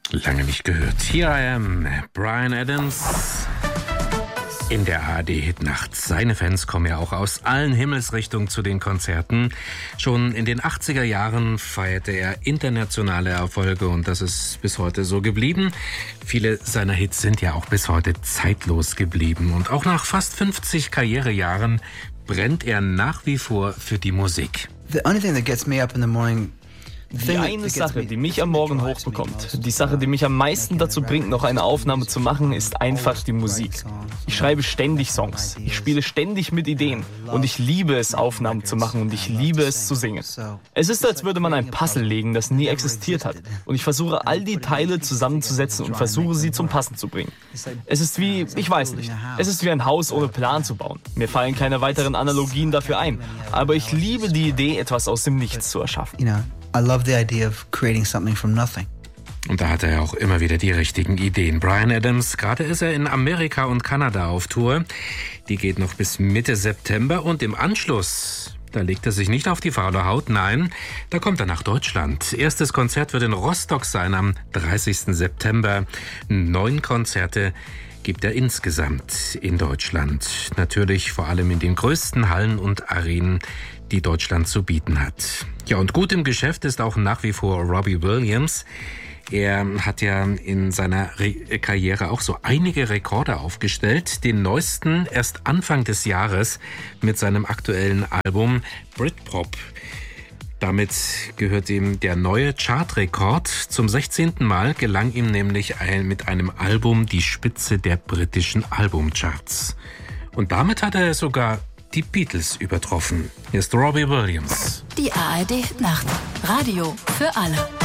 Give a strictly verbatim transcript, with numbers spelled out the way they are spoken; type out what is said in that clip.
Lange nicht gehört. Here I am, Bryan Adams in der A R D-Hitnacht. Seine Fans kommen ja auch aus allen Himmelsrichtungen zu den Konzerten. Schon in den achtziger Jahren feierte er internationale Erfolge und das ist bis heute so geblieben. Viele seiner Hits sind ja auch bis heute zeitlos geblieben. Und auch nach fast fünfzig Karrierejahren brennt er nach wie vor für die Musik. The only thing that gets me up in the morning. Die eine Sache, die mich am Morgen hochbekommt, die Sache, die mich am meisten dazu bringt, noch eine Aufnahme zu machen, ist einfach die Musik. Ich schreibe ständig Songs, ich spiele ständig mit Ideen und ich liebe es, Aufnahmen zu machen und ich liebe es zu singen. Es ist, als würde man ein Puzzle legen, das nie existiert hat und ich versuche, all die Teile zusammenzusetzen und versuche, sie zum Passen zu bringen. Es ist wie, ich weiß nicht, es ist wie ein Haus ohne Plan zu bauen. Mir fallen keine weiteren Analogien dafür ein, aber ich liebe die Idee, etwas aus dem Nichts zu erschaffen. I love the idea of creating something from nothing. Und da hat er auch immer wieder die richtigen Ideen. Bryan Adams, gerade ist er in Amerika und Kanada auf Tour. Die geht noch bis Mitte September und im Anschluss, da legt er sich nicht auf die faule Haut, nein, da kommt er nach Deutschland. Erstes Konzert wird in Rostock sein am dreißigsten September. Neun Konzerte gibt er insgesamt in Deutschland. Natürlich vor allem in den größten Hallen und Arenen, die Deutschland zu bieten hat. Ja, und gut im Geschäft ist auch nach wie vor Robbie Williams. Er hat ja in seiner Re- Karriere auch so einige Rekorde aufgestellt. Den neuesten erst Anfang des Jahres mit seinem aktuellen Album Britpop. Damit gehört ihm der neue Chartrekord. Zum sechzehnten Mal gelang ihm nämlich ein, mit einem Album die Spitze der britischen Albumcharts. Und damit hat er sogar die Beatles übertroffen. Hier ist Robbie Williams. Die A R D-Nacht. Radio für alle.